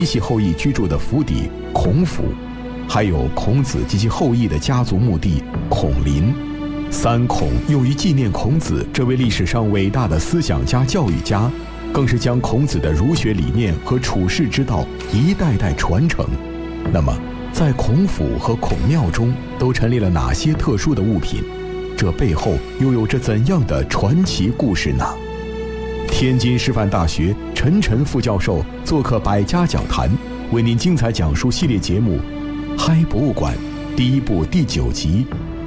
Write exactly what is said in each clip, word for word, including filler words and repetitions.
其后裔居住的府邸孔府，还有孔子及其后裔的家族墓地孔林。三孔又于纪念孔子这位历史上伟大的思想家、教育家，更是将孔子的儒学理念和处世之道一代代传承。那么，在孔府和孔庙中都陈列了哪些特殊的物品？这背后又有着怎样的传奇故事呢？天津师范大学陈晨副教授做客百家讲坛，为您精彩讲述系列节目《嗨博物馆》第一部第九集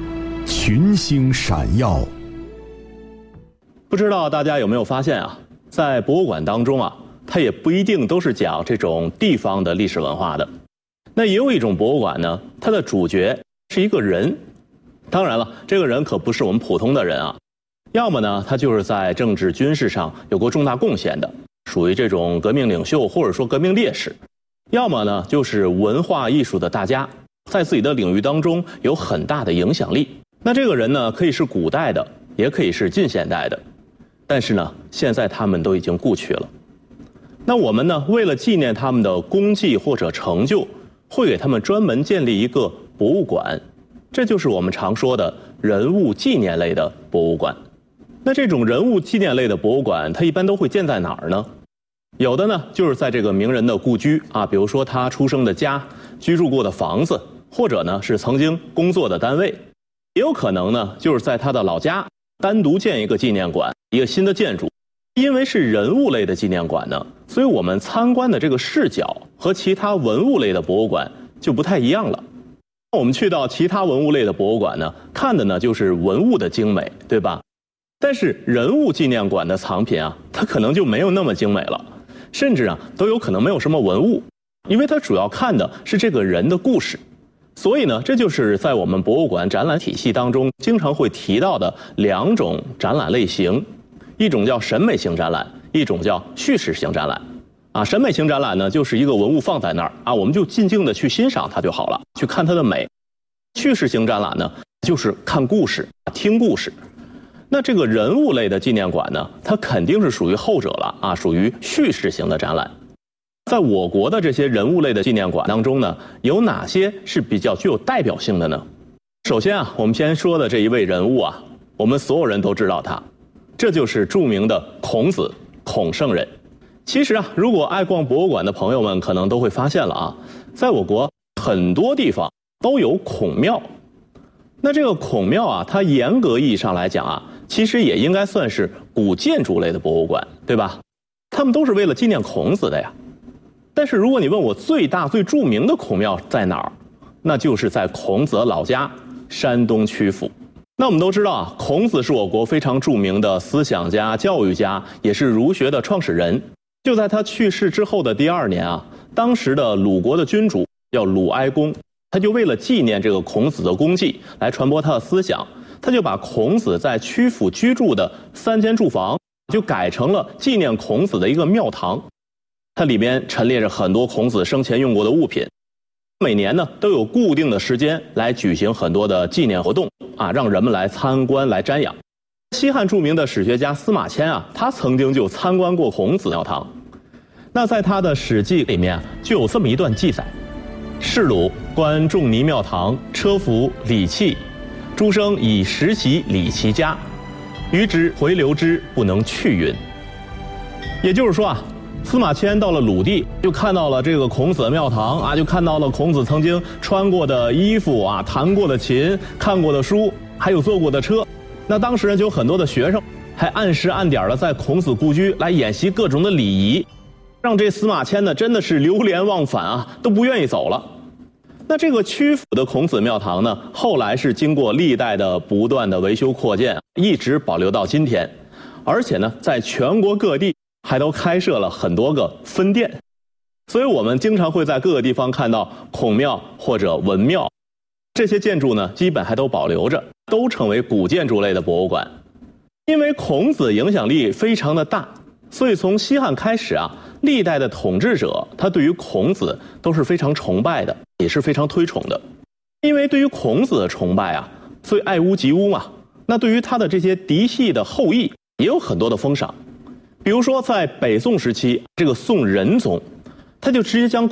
《群星闪耀》。 不知道大家有没有发现啊，在博物馆当中啊，它也不一定都是讲这种地方的历史文化的。那也有一种博物馆呢，它的主角是一个人。当然了，这个人可不是我们普通的人啊。要么呢，他就是在政治军事上有过重大贡献的，属于这种革命领袖或者说革命烈士；要么呢，就是文化艺术的大家，在自己的领域当中有很大的影响力。那这个人呢，可以是古代的，也可以是近现代的，但是呢，现在他们都已经故去了。那我们呢，为了纪念他们的功绩或者成就，会给他们专门建立一个博物馆，这就是我们常说的人物纪念类的博物馆。那这种人物纪念类的博物馆，它一般都会建在哪儿呢？有的呢，就是在这个名人的故居啊，比如说他出生的家、居住过的房子，或者呢是曾经工作的单位。也有可能呢，就是在他的老家单独建一个纪念馆，一个新的建筑。因为是人物类的纪念馆呢，所以我们参观的这个视角和其他文物类的博物馆就不太一样了。我们去到其他文物类的博物馆呢，看的呢就是文物的精美，对吧？但是人物纪念馆的藏品啊，它可能就没有那么精美了，甚至啊都有可能没有什么文物，因为它主要看的是这个人的故事。所以呢，这就是在我们博物馆展览体系当中经常会提到的两种展览类型，一种叫审美型展览，一种叫叙事型展览。啊，审美型展览呢，就是一个文物放在那儿啊，我们就静静的去欣赏它就好了，去看它的美。叙事型展览呢，就是看故事、听故事。那这个人物类的纪念馆呢，它肯定是属于后者了啊，属于叙事型的展览。在我国的这些人物类的纪念馆当中呢，有哪些是比较具有代表性的呢？首先啊，我们先说的这一位人物啊，我们所有人都知道他，这就是著名的孔子，孔圣人。其实啊，如果爱逛博物馆的朋友们可能都会发现了啊，在我国很多地方都有孔庙。那这个孔庙啊，它严格意义上来讲啊，其实也应该算是古建筑类的博物馆，对吧？他们都是为了纪念孔子的呀。但是如果你问我最大最著名的孔庙在哪儿，那就是在孔子的老家山东曲阜。那我们都知道啊，孔子是我国非常著名的思想家、教育家，也是儒学的创始人。就在他去世之后的第二年啊，当时的鲁国的君主叫鲁哀公，他就为了纪念这个孔子的功绩，来传播他的思想，他就把孔子在曲阜居住的三间住房就改成了纪念孔子的一个庙堂。它里面陈列着很多孔子生前用过的物品，每年呢都有固定的时间来举行很多的纪念活动啊，让人们来参观来瞻仰。西汉著名的史学家司马迁啊，他曾经就参观过孔子庙堂。那在他的《史记》里面就有这么一段记载：士鲁观仲尼庙堂，车服礼器，诸生以实习礼其家，余之回流之，不能去云。也就是说啊，司马迁到了鲁地，就看到了这个孔子的庙堂啊，就看到了孔子曾经穿过的衣服啊，弹过的琴，看过的书，还有坐过的车。那当时呢，就有很多的学生还按时按点的在孔子故居来演习各种的礼仪，让这司马迁呢真的是流连忘返啊，都不愿意走了。那这个曲阜的孔子庙堂呢，后来是经过历代的不断的维修扩建，一直保留到今天，而且呢，在全国各地还都开设了很多个分店，所以我们经常会在各个地方看到孔庙或者文庙，这些建筑呢，基本还都保留着，都成为古建筑类的博物馆。因为孔子影响力非常的大，所以从西汉开始啊，历代的统治者他对于孔子都是非常崇拜的，也是非常推崇的。因为对于孔子的崇拜啊，所以爱屋及乌嘛。那对于他的这些嫡系的后裔也有很多的封赏。比如说在北宋时期，这个宋仁宗他就直接将